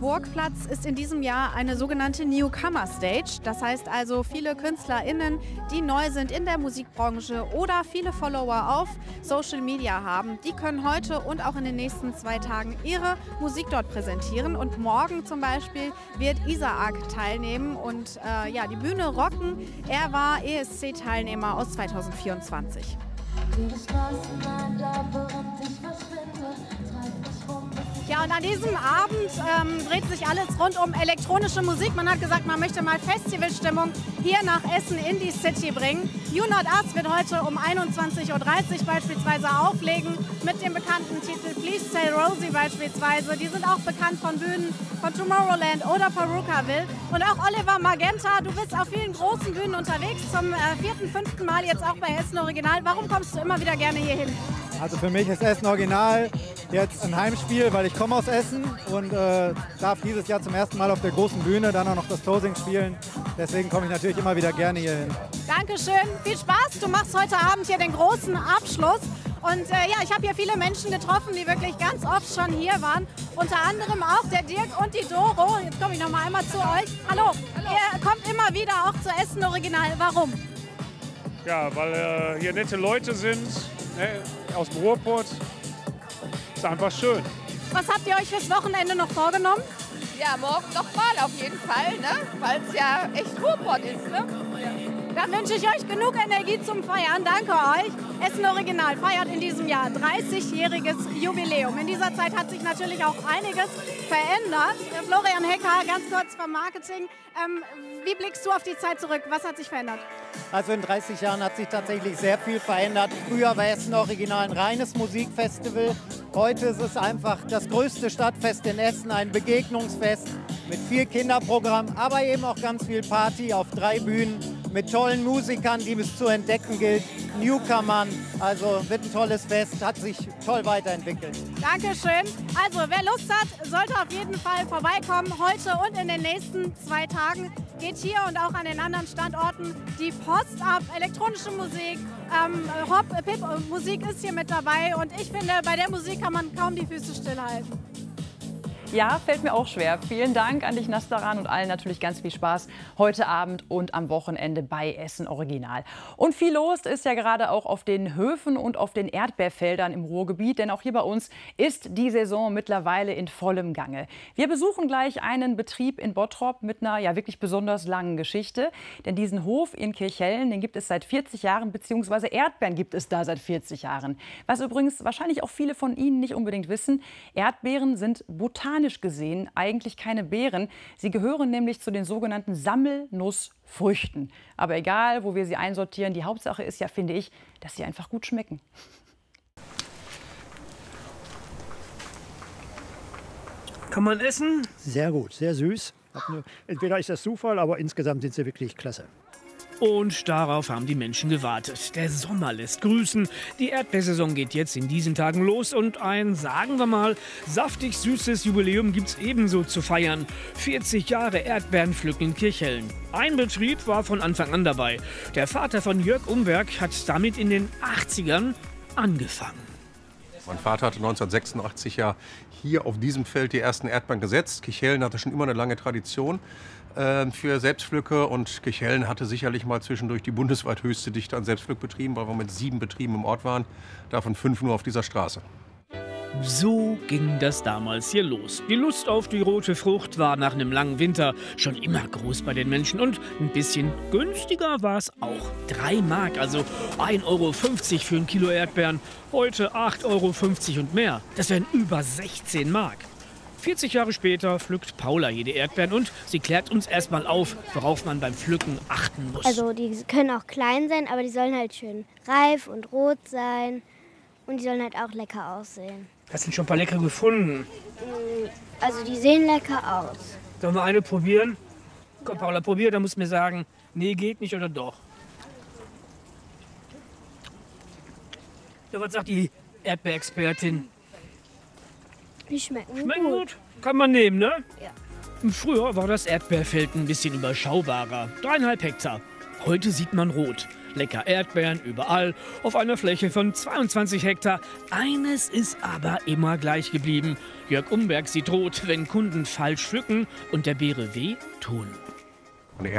Burgplatz ist in diesem Jahr eine sogenannte Newcomer Stage. Das heißt also, viele KünstlerInnen, die neu sind in der Musikbranche oder viele Follower auf Social Media haben, die können heute und auch in den nächsten 2 Tagen ihre Musik dort präsentieren. Und morgen zum Beispiel wird Isaac teilnehmen und die Bühne rocken. Er war ESC-Teilnehmer aus 2024. Ja, und an diesem Abend dreht sich alles rund um elektronische Musik. Man hat gesagt, man möchte mal Festivalstimmung hier nach Essen in die City bringen. You Not Us wird heute um 21:30 Uhr beispielsweise auflegen mit dem bekannten Titel Please Tell Rosie beispielsweise. Die sind auch bekannt von Bühnen von Tomorrowland oder Perukaville. Und auch Oliver Magenta, du bist auf vielen großen Bühnen unterwegs, zum 4., 5. Mal jetzt auch bei Essen Original. Warum kommst du immer wieder gerne hier hin? Also für mich ist Essen Original jetzt ein Heimspiel, weil ich komme aus Essen und darf dieses Jahr zum ersten Mal auf der großen Bühne dann auch noch das Closing spielen. Deswegen komme ich natürlich immer wieder gerne hier hin. Dankeschön, viel Spaß. Du machst heute Abend hier den großen Abschluss. Und ich habe hier viele Menschen getroffen, die wirklich ganz oft schon hier waren. Unter anderem auch der Dirk und die Doro. Jetzt komme ich noch mal einmal zu euch. Hallo. Ihr kommt immer wieder auch zu Essen Original. Warum? Ja, weil hier nette Leute sind, aus dem Ruhrpott. Ist einfach schön. Was habt ihr euch fürs Wochenende noch vorgenommen? Ja, morgen nochmal auf jeden Fall, ne? Weil es ja echt Ruhrpott ist. Ne? Ja. Dann wünsche ich euch genug Energie zum Feiern. Danke euch. Essen Original feiert in diesem Jahr 30-jähriges Jubiläum. In dieser Zeit hat sich natürlich auch einiges verändert. Florian Hecker, ganz kurz vom Marketing. Wie blickst du auf die Zeit zurück? Was hat sich verändert? Also in 30 Jahren hat sich tatsächlich sehr viel verändert. Früher war Essen Original ein reines Musikfestival. Heute ist es einfach das größte Stadtfest in Essen, ein Begegnungsfest mit viel Kinderprogramm, aber eben auch ganz viel Party auf 3 Bühnen mit tollen Musikern, die es zu entdecken gilt, Newcomern. Also wird ein tolles Fest, hat sich toll weiterentwickelt. Dankeschön. Also wer Lust hat, sollte auf jeden Fall vorbeikommen. Heute und in den nächsten 2 Tagen geht hier und auch an den anderen Standorten die Post ab. Elektronische Musik, Hop-Pip-Musik ist hier mit dabei. Und ich finde, bei der Musik kann man kaum die Füße stillhalten. Ja, fällt mir auch schwer. Vielen Dank an dich, Nastaran, und allen natürlich ganz viel Spaß heute Abend und am Wochenende bei Essen Original. Und viel los ist ja gerade auch auf den Höfen und auf den Erdbeerfeldern im Ruhrgebiet, denn auch hier bei uns ist die Saison mittlerweile in vollem Gange. Wir besuchen gleich einen Betrieb in Bottrop mit einer wirklich besonders langen Geschichte, denn diesen Hof in Kirchhellen, den gibt es seit 40 Jahren, beziehungsweise Erdbeeren gibt es da seit 40 Jahren. Was übrigens wahrscheinlich auch viele von Ihnen nicht unbedingt wissen, Erdbeeren sind botanisch gesehen eigentlich keine Beeren. Sie gehören nämlich zu den sogenannten Sammelnussfrüchten. Aber egal, wo wir sie einsortieren, die Hauptsache ist ja, finde ich, dass sie einfach gut schmecken. Kann man essen? Sehr gut, sehr süß. Entweder ist das Zufall, aber insgesamt sind sie wirklich klasse. Und darauf haben die Menschen gewartet. Der Sommer lässt grüßen. Die Erdbeersaison geht jetzt in diesen Tagen los und ein, sagen wir mal, saftig süßes Jubiläum gibt's ebenso zu feiern. 40 Jahre Erdbeerenpflücken in Kirchhellen. Ein Betrieb war von Anfang an dabei. Der Vater von Jörg Umberg hat damit in den 80ern angefangen. Mein Vater hatte 1986 ja hier auf diesem Feld die ersten Erdbeeren gesetzt. Kirchhellen hatte schon immer eine lange Tradition für Selbstpflücke und Kirchhellen hatte sicherlich mal zwischendurch die bundesweit höchste Dichte an Selbstpflückbetrieben, weil wir mit 7 Betrieben im Ort waren, davon 5 nur auf dieser Straße. So ging das damals hier los. Die Lust auf die rote Frucht war nach einem langen Winter schon immer groß bei den Menschen und ein bisschen günstiger war es auch. 3 Mark, also 1,50 € für ein Kilo Erdbeeren. Heute 8,50 € und mehr. Das wären über 16 Mark. 40 Jahre später pflückt Paula hier die Erdbeeren und sie klärt uns erstmal auf, worauf man beim Pflücken achten muss. Also die können auch klein sein, aber die sollen halt schön reif und rot sein und die sollen halt auch lecker aussehen. Hast du schon ein paar lecker gefunden? Also die sehen lecker aus. Sollen wir eine probieren? Komm Paula, probier, dann musst du mir sagen, nee, geht nicht oder doch. Ja, was sagt die Erdbeerexpertin? Die schmecken gut. Kann man nehmen, ne? Ja. Früher war das Erdbeerfeld ein bisschen überschaubarer. 3,5 Hektar. Heute sieht man rot. Lecker Erdbeeren überall auf einer Fläche von 22 Hektar. Eines ist aber immer gleich geblieben. Jörg Umberg sieht rot, wenn Kunden falsch pflücken und der Beere weh tun.